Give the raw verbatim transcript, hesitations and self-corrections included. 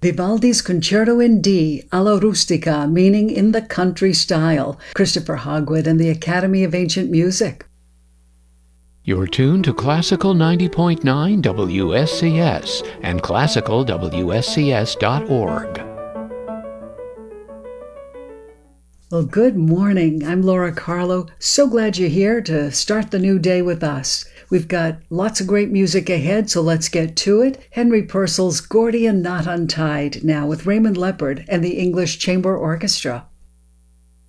Vivaldi's Concerto in D, alla rustica, meaning in the country style. Christopher Hogwood and the Academy of Ancient Music. You're tuned to Classical ninety point nine W S C S and classical W S C S dot org. Well, good morning. I'm Laura Carlo. So glad you're here to start the new day with us. We've got lots of great music ahead, so let's get to it. Henry Purcell's Gordian Knot Untied now with Raymond Leopard and the English Chamber Orchestra.